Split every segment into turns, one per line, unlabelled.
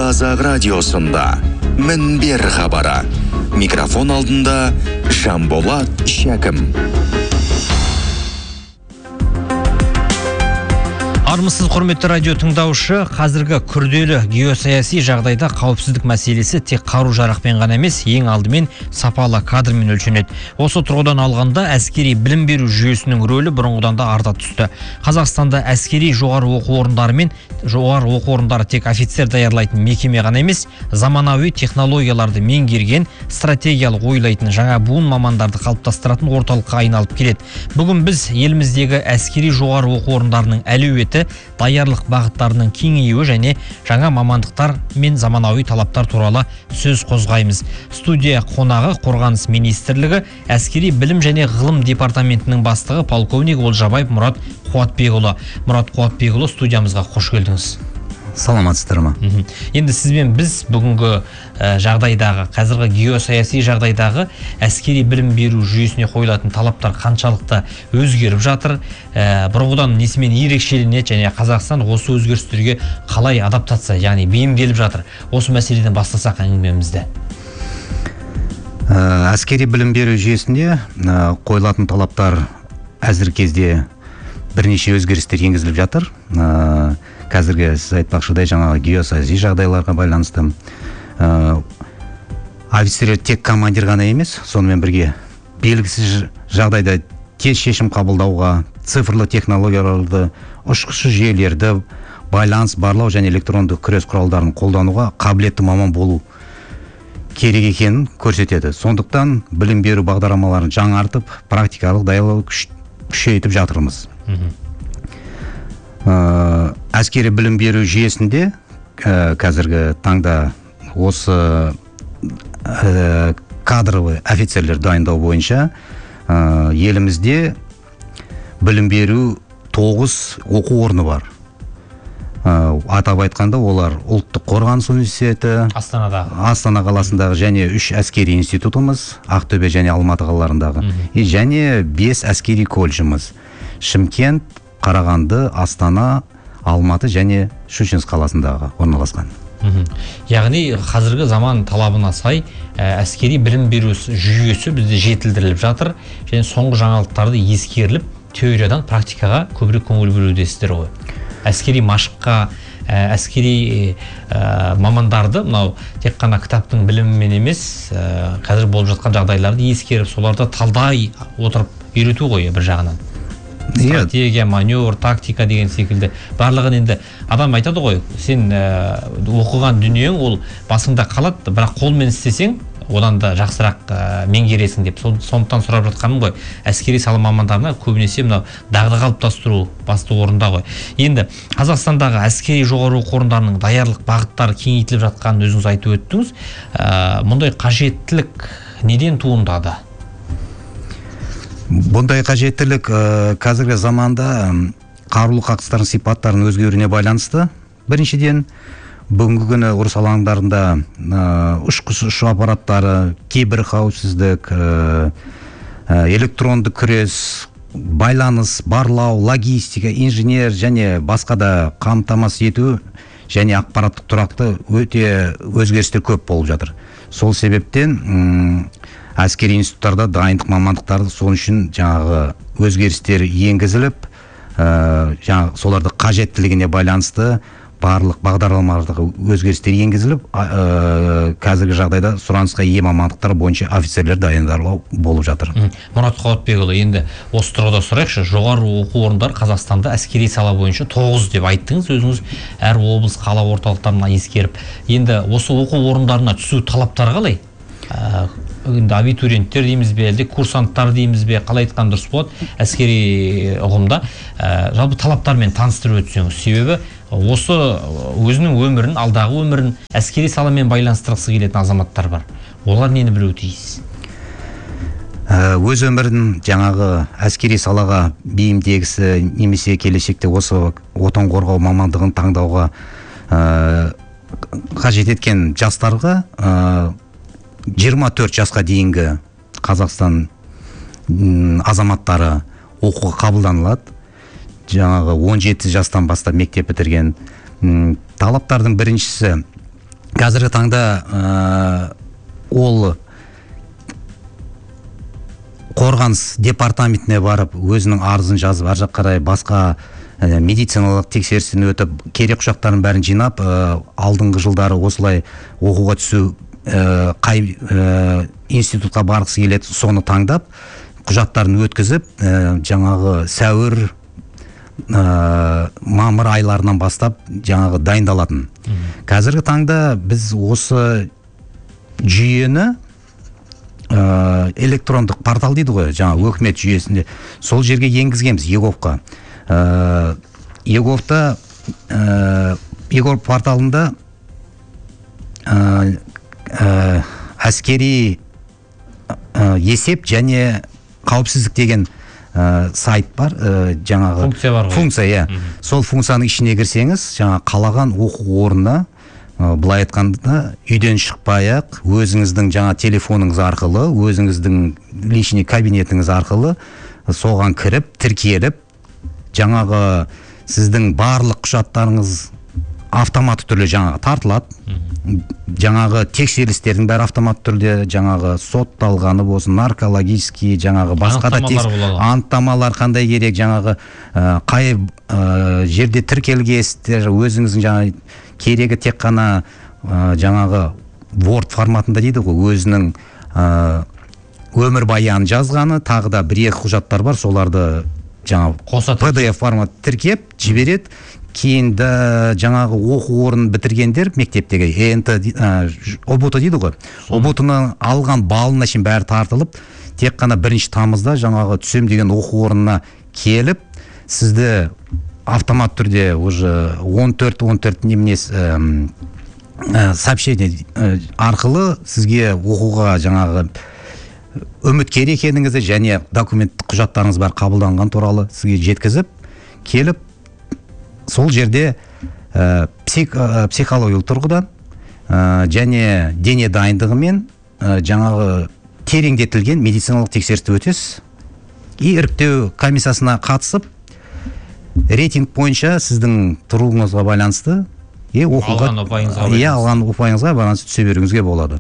Қазақ радиосында Мінбер хабары. Микрофон алдында Жанболат Шәкім.
Армысыз құрметті радио тыңдаушы, қазіргі күрделі геосаяси жағдайда қауіпсіздік мәселесі тек қару-жарақпен ғана емес, ең алдымен сапалы кадрмен өлшенеді. Осы тұрғыдан алғанда әскери білім беру жүйесінің рөлі бұрынғыдан да арта түсті. Қазақстанда әскери жоғары оқу орындары тек офицер даярлайтын мекеме ғана емес, заманауи технологияларды меңгерген, стратегиялық ойлайтын жаңа буын мамандарды қалыптастыратын орталыққа айналып келеді. Бүгін біз еліміздегі әскери жоғары оқу орындарының әлеуеті, даярлық бағыттарының кеңеюі және жаңа мамандықтар мен заманауи талаптар туралы сөз қозғаймыз. Студия қонағы Қорғаныс министрлігі әскери білім және ғылым департаментінің бастығы полковник Олжабаев Мұрат Қуатбекұлы. Мұрат Қуатбекұлы, студиямызға қош келдіңіз.
Саламатсыздар ма?
Енді сізбен біз бүгінгі жағдайдағы, қазіргі геосаяси жағдайдағы әскери білім беру жүйесіне қойылатын талаптар қаншалықты өзгеріп жатыр, бұрынғыдан несімен ерекшеленеді және Қазақстан осы өзгерістерге қалай адаптация, яғни бейімделіп жатыр. Осы мәселеден бастасақ әңгімемізді.
Әскери білім беру жүйесінде қойылатын талаптар әзіргі кезде бірнеше өзгерістер енгізіліп жатыр. Қазіргі сіз айтпақшыдай жаңағы геосаяси жағдайларға байланысты офицерлер тек командир ғана емес, сонымен бірге белгісіз жағдайда тез шешім қабылдауға, цифрлы технологияларды, ұшқышы жүйелерді, байланыс, барлау және электрондық күрес құралдарын қолдануға қабілетті маман болу керек екенін көрсетеді. Сондықтан білім беру бағдарламаларын жаңартып, практикалық даярлауды күшейтіп жатырмыз. Әскери білім беру жүйесінде қазіргі таңда осы кадровый офицерлер дайындау бойынша елімізде білім беру 9 оқу орны бар. Атап айтқанда олар Ұлттық қорғаныс университеті, Астана қаласындағы және 3 әскери институтымыз, Ақтөбе және Алматы қалаларындағы, және 5 әскери колледжіміз: Шымкент, Қарағанды, Астана, Алматы және Щучинск қаласындағы орналасқан.
Яғни қазіргі заман талабына сай әскери білім беру жүйесі бізде жетілдіріліп жатыр және соңғы жаңалықтарды ескеріліп, теориядан практикаға көбірек көңіл бөлудесіздер ғой. Әскери машыққа, әскери мамандарды мынау тек қана кітаптың білімімен емес, қазір болып жатқан жағдайларды ескеріп, соларды талдай отырып үйрету ғой бір жағынан. Стратегия, маневр, тактика деген секілді барлығын енді адам айтады ғой, сен оқыған дүниең ол басыңда қалады, бірақ қолмен істесең одан да жақсырақ меңгересің деп. Сондықтан сұрап жатқаным ғой, әскери сала мамандарына көбінесе мынау дағды қалыптастыру басты орында ғой. Енді Қазақстандағы әскери жоғары оқу орындарының даярлық бағыттары кеңейтіліп жатқанын өзіңіз айтып өттіңіз. Мұндай қажеттілік неден туындады?
Бұндай қажеттілік қазіргі заманда қарулы қақтығыстардың сипаттарының өзгеруіне байланысты. Біріншіден, бүгінгі күні ұрыс алаңдарында ұшу аппараттары, кибер қауіпсіздік, электронды күрес, байланыс, барлау, логистика, инженер және басқа да қамтамасыз ету және ақпараттық тұрақты өте өзгерістер көп болып жатыр. Сол себептен әскери институттарда дайындық мамандықтарды сол үшін жаңағы өзгерістер енгізіліп, жаңағы соларды қажеттілігіне байланысты барлық бағдарламалардағы өзгерістер енгізіліп, қазіргі жағдайда сұранысқа ие мамандықтар бойынша офицерлер дайындарлау болып жатыр.
Мұрат Қуатбекұлы, енді осы тұрғыда сұрайықшы, жоғары оқу орындары Қазақстанда әскери сала бойынша 9 деп айттыңыз өзіңіз, әр облыс қала орталықтарына ескеріп. Енді осы оқу орындарына түсу талаптары қалай? Абитуриенттер дейміз бе, әлде курсанттар дейміз бе, қалай айтқан дұрыс болады? Әскери ұғымда жалпы талаптармен таныстырып өтсеңіз, себебі осы өзінің өмірін, алдағы өмірін әскери саламен байланыстырғысы келетін азаматтар бар. Олар нені білуі тиіс?
Өз өмірін жаңағы әскери салаға бейімдегісі немесе келешекте осы отан қорғау мамандығын таңдауға қажет еткен жастарға 24 жасқа дейінгі Қазақстан азаматтары оқуға қабылданылады. Жаңағы 17 жастан бастап мектеп бітірген. Талаптардың біріншісі қазіргі таңда ол қорғаныс департаментіне барып өзінің арызын жазып, ар жақ қарай басқа медициналық тексерістен өтіп, керек құжаттарын бәрін жинап, алдыңғы жылдары осылай оқуға түсу, қай институтқа барғысы келеді, соны таңдап, құжаттарын өткізіп, жаңағы сәуір, мамыр айларынан бастап жаңағы дайындалатын. Қазіргі таңда біз осы жүйені электрондық портал дейді ғой, жаңа өкімет жүйесінде, сол жерге енгізгенбіз ЕГОВ-қа. ЕГОВ-та ЕГОВ порталында әскери есеп және қауіпсіздік деген сайт бар, жаңағы функция, сол функцияның ішіне кірсеңіз, жаңа қалаған оқу орнына, былай айтқанда, үйден шықпай-ақ, өзіңіздің жаңа телефоныңыз арқылы, өзіңіздің личный кабинетіңіз арқылы соған кіріп, тіркеліп, жаңағы сіздің барлық құжаттарыңыз автоматты түрде жаңағы тартылады. Жаңағы тексерістердің бәрі автоматты түрде, жаңағы сотталғаны болсын, наркологический, жаңағы басқа да анықтамалар қандай керек, жаңағы қай жерде тіркелгенсіздер, өзіңіздің жаңағы керегі тек қана жаңағы Word форматында дейді ғой, өзінің өмірбаянын жазғаны, тағы да бір-екі құжаттар бар, соларды жаңағы PDF формат тіркеп жібереді. Кейін жаңағы оқу орнын бітіргендер мектептегі ОБУТ дейді ғой, ОБУТ-ны алған балына шейін бәрі тартылып, тек қана 1 тамызда жаңағы түсем деген оқу орнына келіп, сізді автомат түрде уже 14 немес сообщение арқылы сізге оқуға жаңағы үміткер екеніңізді және документ құжаттарыңыз бар қабылданған туралы сізге жеткізіп келіп, сол жерде психологиялық тұрғыдан және дене дайындығымен жаңағы тереңдетілген медициналық тексерісті өтесіз. Іріктеу комиссиясына қатысып, рейтинг бойынша сіздің тұруыңызға байланысты алған ұпайыңызға байланысты түсе беруіңізге болады.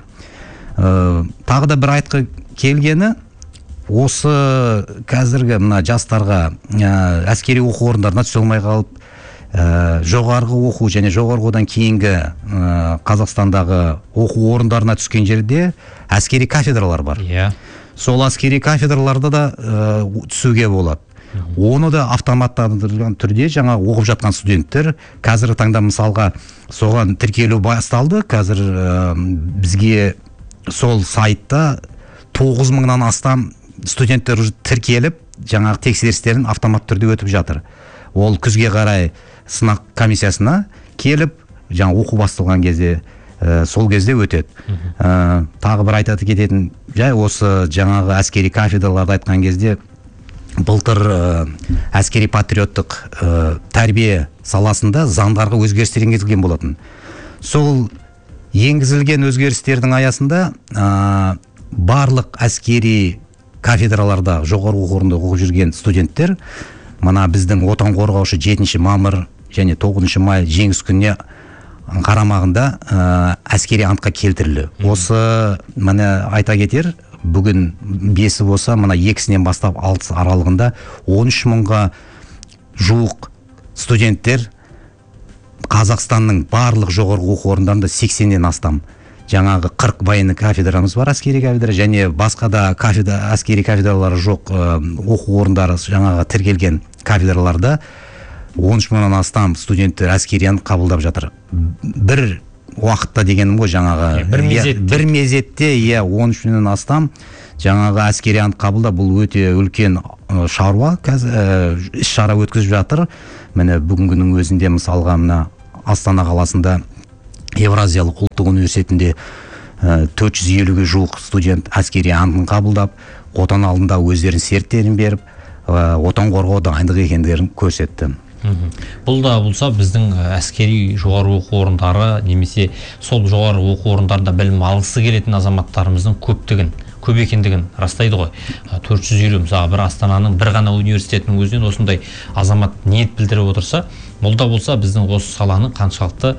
Тағы да бір айтқы келгені, осы қазіргі жастарға әскери оқу орындарына түсе алмай қалып, жоғарғы оқу және жоғарғыдан кейінгі Қазақстандағы оқу орындарына түскен жерде әскери кафедралар бар. Сол әскери кафедраларда да түсуге болады. Оны да автоматтандырылған түрде жаңа оқып жатқан студенттер қазіргі таңда мысалға соған тіркелу басталды. Қазір бізге сол сайтта 9000-нан астам студенттер тіркеліп, жаңағы тексерістерін автомат түрде өтіп жатыр. Ол күзге қарай сынақ комиссиясына келіп, жаңа оқу басталған кезде сол кезде өтеді. Тағы бір айтады кететін жай, осы жаңағы әскери кафедраларды айтқан кезде былтыр әскери патриоттық тәрбие саласында заңдарға өзгерістер енгізілген болатын. Сол енгізілген өзгерістердің аясында барлық әскери кафедраларда жоғары оқу орнында оқып жүрген студенттер мына біздің отан қорғаушы 7 мамыр және 9 май жеңіс күніне қарамағында әскери антқа келтірілді. Осы мына айта кетер, бүгін 5 болса, мына 2-сінен бастап 6 аралығында 13 мыңға жуық студенттер Қазақстанның барлық жоғарғы оқу орындарында 80-нен астам жаңағы 40 военный кафедрамыз бар, әскери кафедра, және басқа да әскери кафедралары жоқ оқу орындары жаңағы тіркелген кафедраларда 13 мыңнан астам студенттер әскери ант қабылдап жатыр. Бір уақытта дегенім ғой, жаңағы бір мезетте 13 мыңнан астам жаңағы әскери ант қабылдап, бұл өте үлкен шаруа, іс-шара өткізіп жатыр. Міне бүгінгінің өзінде мысалға мына Астана қаласында Евразиялық ұлттық университетінде 450-ге жуық студент әскери антын қабылдап, отан алдында өздерін серттерін беріп, отан қорғау дайындық екендерін көрсетті.
Бұл да болса біздің әскери жоғары оқу орындары немесе сол жоғары оқу орындарында білім алғысы келетін азаматтарымыздың көп екендігін растайды ғой. 450, мысалы бір Астананың бір ғана университетінің өзінен осындай азамат ниет білдіріп отырса, бұл да болса біздің осы саланың қаншалықты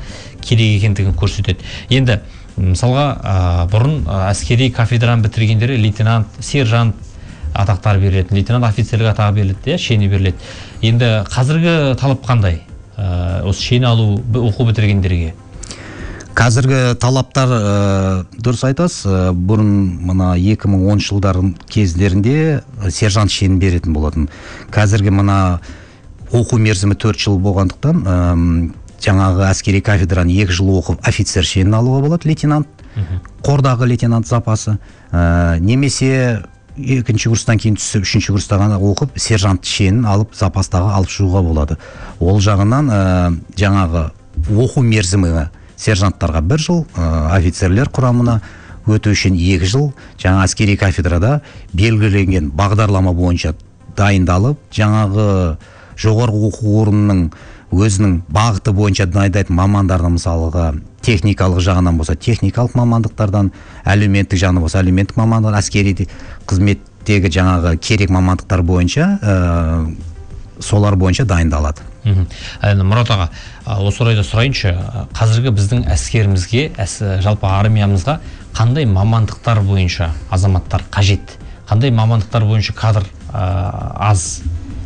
керек екендігін көрсетеді. Енді мысалға бұрын әскери кафедраны бітіргендері лейтенант, сержант атақтар беріледі, лейтенант офицерлік атағы беріледі, шені беріледі. Енді қазіргі талап қандай осы шені алу оқу бітіргендерге?
Қазіргі талаптар дұрыс айтасыз. Бұрын мына 2010 жылдардың кездерінде сержант шенін беретін болатын. Қазіргі мына оқу мерзімі 4 жыл болғандықтан жаңағы әскери кафедраны 2 жыл оқып офицер шенін алуға болады, лейтенант, қордағы лейтенант запасы. Немесе екінші курстан кейін түсіп, үшінші курста ғана оқып, сержант шенін алып, запастағы алып шығуға болады. Ол жағынан жаңағы оқу мерзімі сержанттарға 1 жыл, офицерлер құрамына өту үшін 2 жыл, жаңа әскери кафедрада белгіленген бағдарлама бойынша дайындалып, жаңағы жоғарғы оқу орнының өзінің бағыты бойынша дайындайтын мамандарды, мысалға техникалық жағынан болса техникалық мамандықтардан, әлеуметтік жағынан болса әлеуметтік мамандықтар, әскери қызметтегі жаңағы керек мамандықтар бойынша солар бойынша дайындалады.
Мұрат аға, осы орайда сұрайыншы, қазіргі біздің әскерімізге, жалпы армиямызға қандай мамандықтар бойынша азаматтар қажет? Қандай мамандықтар бойынша кадр аз?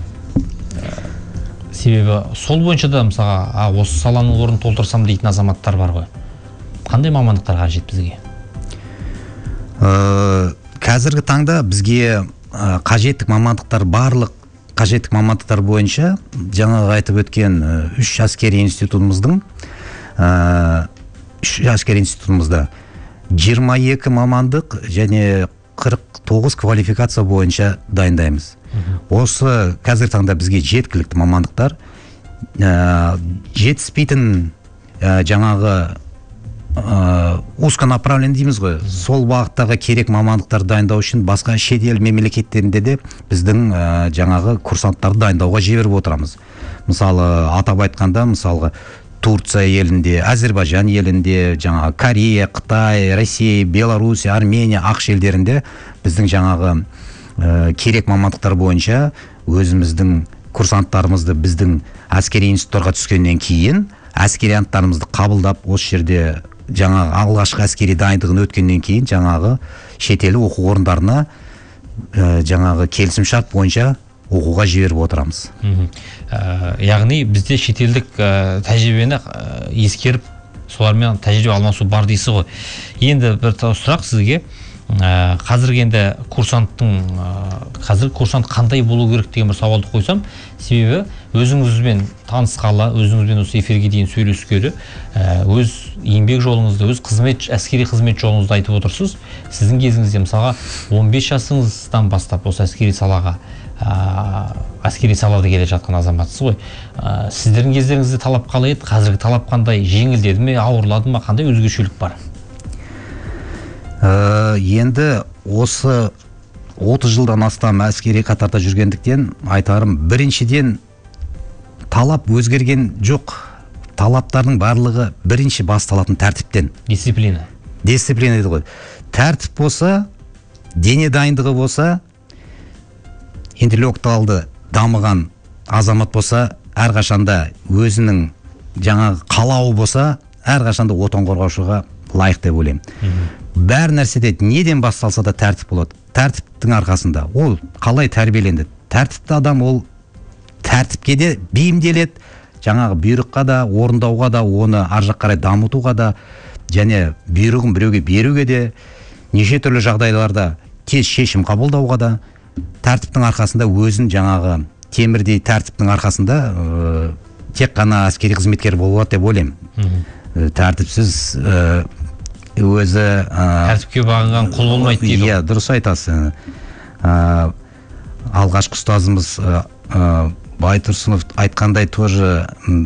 Себебі сол бойынша да мысалға осы саланың орнын толтырсам дейтін азаматтар бар ғой. Қандай мамандықтар қажет бізге?
Қазіргі таңда бізге қажеттік мамандықтар, барлық қажеттік мамандықтар бойынша жаңағы айтып өткен 3 әскери институтымыздың 22 мамандық және 49 квалификация бойынша дайындаймыз. Осы қазіргі таңда бізге жеткілікті мамандықтар, жетіспейтін жаңағы узконаправленный дейміз ғой, сол бағыттағы керек мамандықтар дайындау үшін басқа шет ел мемлекеттерінде де біздің жаңағы курсанттарды дайындауға жіберіп отырамыз. Мысалы атап айтқанда, мысалға Турция елінде, Әзербайжан елінде, жаңағы Корея, Қытай, Россия, Беларусь, Армения, ақш елдерінде біздің жаңағы керек мамандықтар бойынша өзіміздің курсанттарымызды біздің әскери институттарға түскеннен кейін әскериянттарымызды қабылдап, осы жерде жаңағы алғашқы әскери дайындығын өткеннен кейін жаңағы шетелдік оқу орындарына жаңағы келісімшарт бойынша оқуға жіберіп отырамыз.
Яғни бізде шетелдік тәжірибені ескеріп, солармен тәжірибе алмасу бар дейсіз ғой. Енді бір сұрақ сізге, қазіргі енді қазіргі курсант қандай болу керек деген бір сауалды қойсам, себебі өзіңізбен танысқалы, өзіңізбен осы эфирге дейін сөйлескелі, өз еңбек жолыңызды, өз әскери қызмет жолыңызды айтып отырсыз. Сіздің кезіңізде мысалға 15 жасыңыздан бастап осы әскери салада келе жатқан азаматсыз ғой. Сіздердің кездеріңізде талап қалай еді? Қазіргі талап қандай? Жеңілдеді ме, ауырлады ма? Қандай өзгешелік бар?
Енді осы 30 жылдан астам әскери қатарда жүргендіктен айтарым, біріншіден талап өзгерген жоқ. Талаптардың барлығы бірінші басталатын тәртіптен.
Дисциплина.
Дисциплина еді ғой. Тәртіп болса, дене дайындығы болса, интеллектуалды дамыған азамат болса, әрқашанда өзінің жаңағы қалауы болса, әрқашанда отан қорғаушыға лайық деп ойлаймын. Бәр нәрседе неден басталса да тәртіп болады. Тәртіптің арқасында ол қалай тәрбиеленді? Тәртіпті адам ол тәртіпке де бейімделеді, жаңағы бұйрыққа да, орындауға да, оны ар жақ қарай дамытуға да, және бұйрығын біреуге беруге де, неше түрлі жағдайларда тез шешім қабылдауға да, тәртіптің арқасында өзін жаңағы темірдей тәртіптің арқасында тек қана әскери қызметкер болады деп ойлаймын. Тәртіпсіз өзі
тәртіпке бағынған құл болмайды дейді.
Иә, дұрыс айтасың. Алғашқы ұстазымыз Байтұрсынов айтқандай тоже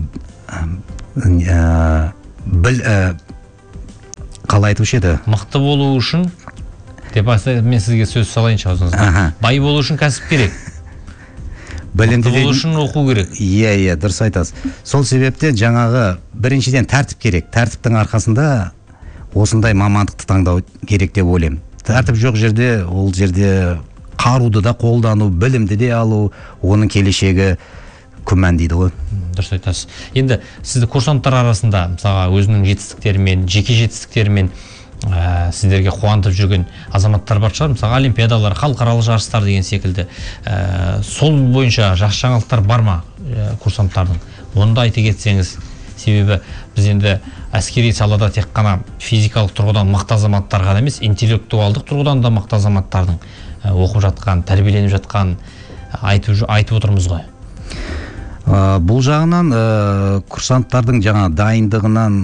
қалай айтушы еді?
Мықты болу үшін деп мен сізге сөз салайыншы аузыңызға. Бай болу үшін кәсіп керек. Мықты болу үшін оқу керек.
Иә, дұрыс айтасыз. Сол себептен жаңағы біріншіден тәртіп керек. Тәртіптің арқасында осындай мамандықты таңдау керек деп ойлаймын. Тәртіп жоқ жерде, ол жерде қаруды да қолдану, білімді де алу, оның келешегі күмәндейді ғой.
Дұрыс айтасыз. Енді сізді курсанттар арасында мысалға өзінің жетістіктерімен, жеке жетістіктерімен сіздерге қуантып жүрген азаматтар бар шығар, мысалы олимпиадалар, халықаралық жарыстар деген секілді. Сол бойынша жақсы жаңалықтар бар ма курсанттардың? Оны да айта кетсеңіз. Себебі біз енді әскери салада тек қана физикалық тұрғыдан мықты азаматтар ғана емес, интеллектуалдық тұрғыдан да мықты азаматтардың оқып жатқан, тәрбиеленіп жатқан айтып отырмыз ғой.
Бұл жағынан курсанттардың жаңа дайындығынан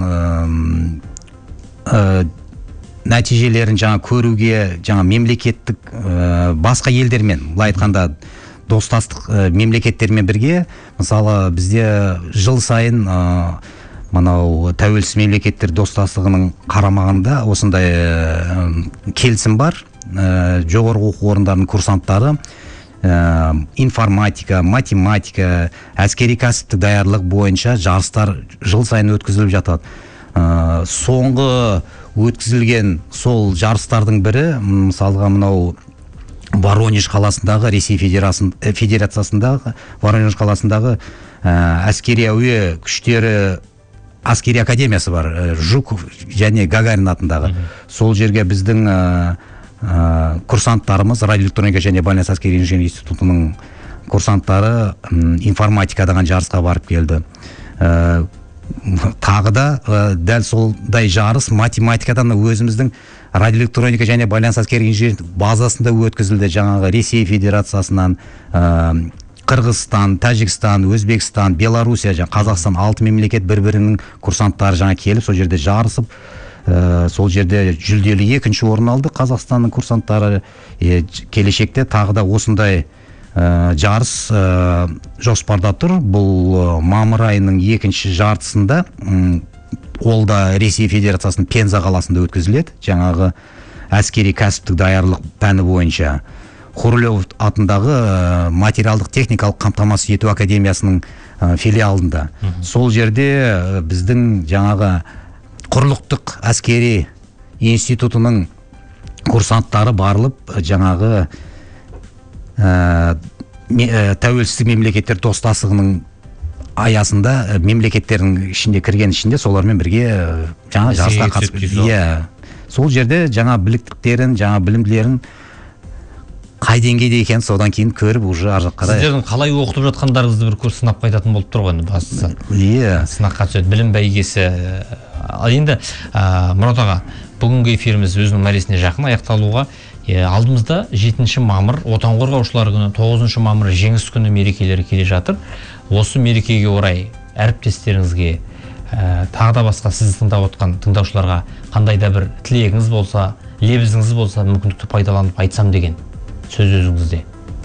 нәтижелерін жаңа көруге, жаңа мемлекеттік басқа елдермен, былай айтқанда достастық мемлекеттермен бірге, мысалы бізде жыл сайын мынау тәуелсіз мемлекеттер достастығының қарамағында осындай келісім бар. Жоғарғы оқу орындарының курсанттары информатика, математика, әскери кәсіптік даярлық бойынша жарыстар жыл сайын өткізіліп жатады. Соңғы өткізілген сол жарыстардың бірі, мысалға мынау Воронеж қаласындағы, Ресей Федерациясындағы Воронеж қаласындағы әскери әуе күштері әскери академиясы бар, Жуков және Гагарин атындағы. Сол жерге біздің курсанттарымыз, радиоэлектроника және байланыс әскери инженер институтының курсанттары информатикадан жарысқа барып келді. Тағы да дәл солдай жарыс математикадан өзіміздің радиоэлектроника және байланыс әскери инженер базасында өткізілді. Жаңағы Ресей Федерациясынан Қырғызстан, Тәжікстан, Өзбекстан, Белоруссия, Қазақстан 6 мемлекет бір-бірінің курсанттары жаңа келіп, сол жерде жарысып, сол жерде жүлделі 2-ші орын алды Қазақстанның курсанттары. Келешекте тағы да осындай жарыс жоспарда тұр. Бұл мамыр айының 2-ші жартысында, ол да Ресей Федерациясының Пенза қаласында өткізіледі. Жаңағы әскери кәсіптік даярлық пәні бойынша Хрулев атындағы материалдық техникалық қамтамасыз ету академиясының филиалында. Сол жерде біздің жаңағы құрлықтық әскери институтының курсанттары барылып, жаңағы тәуелсіздік мемлекеттер достастығының аясында мемлекеттердің ішінде кірген ішінде солармен бірге жаңа жарысқа қатысып, сол жерде жаңа біліктіктерін, жаңа білімділерін қай деңгейде екен, содан кейін көріп уже ар жаққа.
Сіздердің қалай оқытып жатқандарыңызды бір курс сынап қайтатын болып тұр ғой, бастысы. Сынаққа түседі, білім бәйгесі. Енді Мұрат аға, бүгінгі эфиріміз өзінің мәресіне жақын аяқталуға. Алдымызда 7 мамыр отан қорғаушылар күні, 9 мамыр жеңіс күні мерекелері келе жатыр. Осы мерекеге орай әріптестеріңізге, тағы да басқа сізді тыңдап отқан тыңдаушыларға қандай да бір тілегіңіз болса, лебізіңіз болса, мүмкіндікті пайдаланып айтсам деген сөз өзіңізде.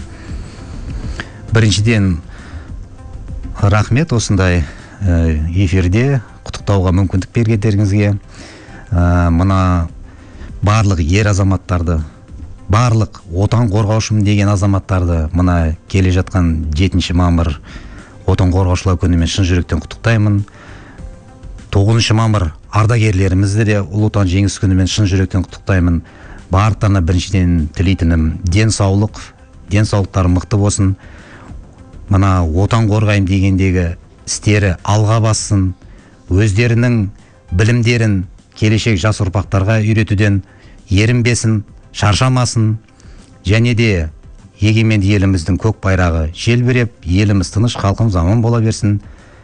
Біріншіден рахмет осындай эфирде құттықтауға мүмкіндік бергендеріңізге. Мына барлық ер азаматтарды, барлық отан қорғаушымын деген азаматтарды мына келе жатқан 7 мамыр отан қорғаушылар күнімен шын жүректен құттықтаймын. 9 мамыр ардагерлерімізді де ұлы отан жеңіс күнімен шын жүректен құттықтаймын. Барлықтарына біріншіден тілейтінім денсаулықтары мықты болсын. Мына отан қорғайым дегендегі істері алға бассын. Өздерінің білімдерін келешек жас ұрпақтарға үйретуден ерінбесін, шаршамасын. Және де егеменді еліміздің көк байрағы желбіреп, еліміз тыныш, халқымыз аман бола берсін.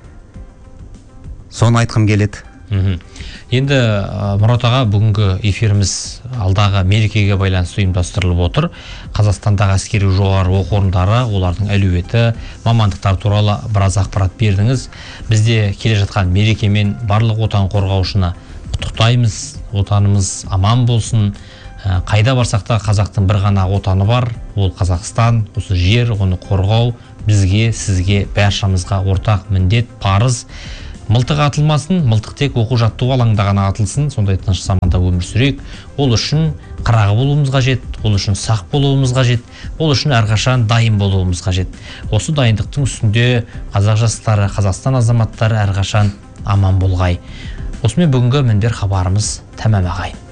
Соны айтқым келеді.
Енді Мұрат аға, бүгінгі эфиріміз алдағы мерекеге байланысты ұйымдастырылып отыр. Қазақстандағы әскери жоғары оқу орындары, олардың әлеуеті, мамандықтар туралы біраз ақпарат бердіңіз. Бізде келе жатқан мерекемен барлық отан қорғаушыны құттықтаймыз. Отанымыз аман болсын. Қайда барсақ та қазақтың бір ғана отаны бар, ол Қазақстан. Осы жер, оны қорғау бізге, сізге, баршамызға ортақ міндет, парыз. Мылтық атылмасын, мылтық тек оқу жаттығу алаңында ғана атылсын, сондай тыныш заманда өмір сүрейік. Ол үшін қырағы болуымыз қажет, ол үшін сақ болуымыз қажет, ол үшін әрқашан дайын болуымыз қажет. Осы дайындықтың үстінде қазақ жастары, Қазақстан азаматтары әрқашан аман болғай. Осымен бүгінгі мінбер хабарымыз тәмам ағайын.